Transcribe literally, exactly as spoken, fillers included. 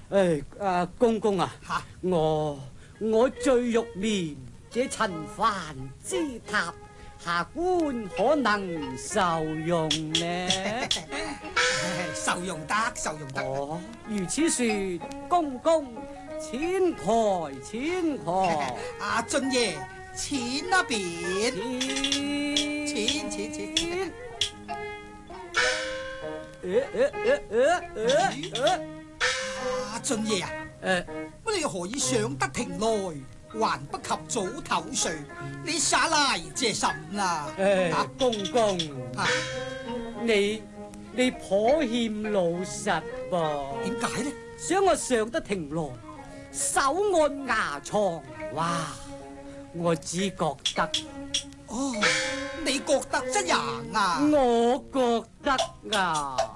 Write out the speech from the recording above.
誒啊，公公啊， 嚇我我最欲面這陳蕃之塔，下官可能受用呢？ 受用得，受用得。 哦，如此說，公公錢財錢財， 阿俊爺，錢啊邊？ 錢錢錢錢錢。 誒誒誒誒誒誒阿俊爺啊， 誒， 乜你何以上得庭來，還不及早唞睡？你耍賴借甚啦？ 誒， 啊公公， 啊， 你你頗欠老實噃。 點解呢？ 想我上得庭來，手按牙床，哇！我只覺得， 哦，你覺得啫呀啊？ 我覺得啊。